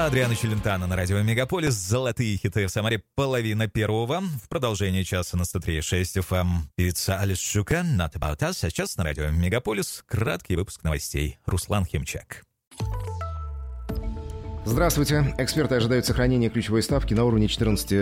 Адриано Челентано на радио Мегаполис. Золотые хиты в Самаре, половина первого. В продолжении часа на 103.6 FM. Певица Алис Шука, Not About Us. А сейчас на радио Мегаполис краткий выпуск новостей. Руслан Химчак. Здравствуйте. Эксперты ожидают сохранения ключевой ставки на уровне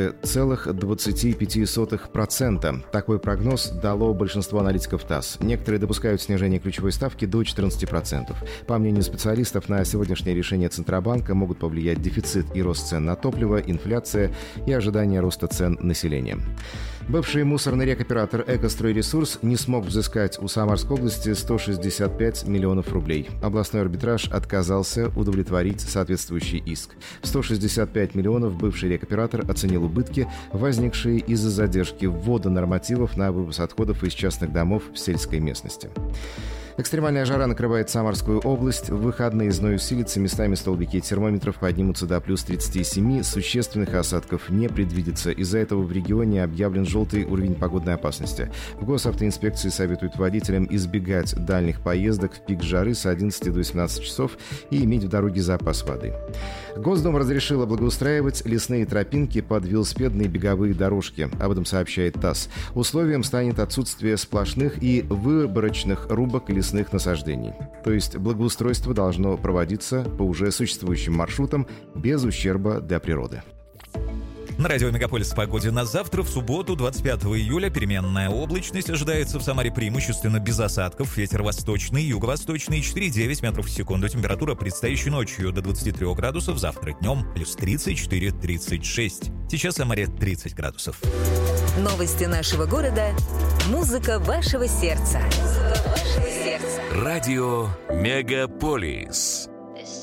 14,25%. Такой прогноз дало большинство аналитиков ТАСС. Некоторые допускают снижение ключевой ставки до 14%. По мнению специалистов, на сегодняшнее решение Центробанка могут повлиять дефицит и рост цен на топливо, инфляция и ожидание роста цен населения. Бывший мусорный рекоператор «Экостройресурс» не смог взыскать у Самарской области 165 миллионов рублей. Областной арбитраж отказался удовлетворить соответствующий иск. В 165 миллионов бывший рекоператор оценил убытки, возникшие из-за задержки ввода нормативов на вывоз отходов из частных домов в сельской местности. Экстремальная жара накрывает Самарскую область. В выходные зной усилится, местами столбики термометров поднимутся до плюс 37. Существенных осадков не предвидится. Из-за этого в регионе объявлен желтый уровень погодной опасности. В госавтоинспекции советуют водителям избегать дальних поездок в пик жары с 11 до 17 часов и иметь в дороге запас воды. Госдума разрешила благоустраивать лесные тропинки под велосипедные беговые дорожки. Об этом сообщает ТАСС. Условием станет отсутствие сплошных и выборочных рубок лесных насаждений. То есть благоустройство должно проводиться по уже существующим маршрутам без ущерба для природы. На радио Мегаполис о погоде на завтра, в субботу, 25 июля. Переменная облачность ожидается в Самаре преимущественно без осадков. Ветер восточный, юго-восточный, 4,9 метров в секунду. Температура предстоящей ночью до 23 градусов. Завтра днем плюс 34-36. Сейчас в Самаре 30 градусов. Новости нашего города. Музыка вашего сердца. Радио Мегаполис.